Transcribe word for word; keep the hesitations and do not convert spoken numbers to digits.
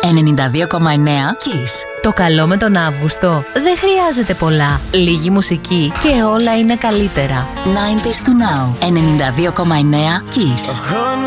ενενήντα δύο κόμμα εννέα Kiss. Το καλό με τον Αύγουστο δεν χρειάζεται πολλά. Λίγη μουσική και όλα είναι καλύτερα. ενενήντα to now. ενενήντα δύο κόμμα εννέα Kiss.